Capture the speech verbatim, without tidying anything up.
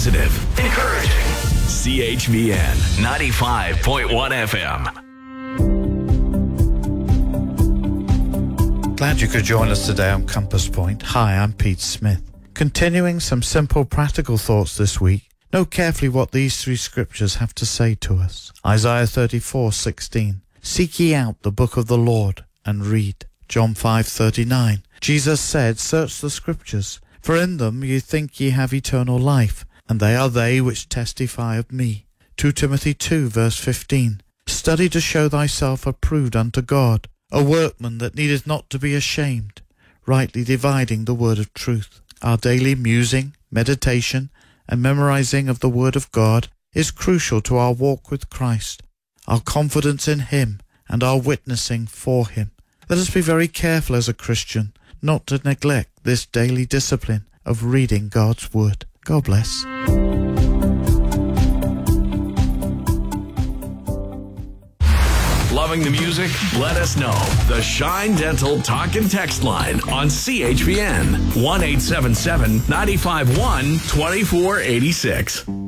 Positive, encouraging. C H V N ninety-five point one F M. Glad you could join us today on Compass Point. Hi, I'm Pete Smith. Continuing some simple practical thoughts this week, note carefully what these three scriptures have to say to us. Isaiah thirty-four sixteen. Seek ye out the book of the Lord and read. John five thirty-nine. Jesus said, search the scriptures, for in them ye think ye have eternal life, and they are they which testify of me. Second Timothy two verse fifteen. Study to show thyself approved unto God, a workman that needeth not to be ashamed, rightly dividing the word of truth. Our daily musing, meditation, and memorizing of the word of God is crucial to our walk with Christ, our confidence in him, and our witnessing for him. Let us be very careful as a Christian not to neglect this daily discipline of reading God's word. God bless. Loving the music? Let us know. The Shine Dental Talk and Text line on C H V N one eight seven seven, nine five one, two four eight six.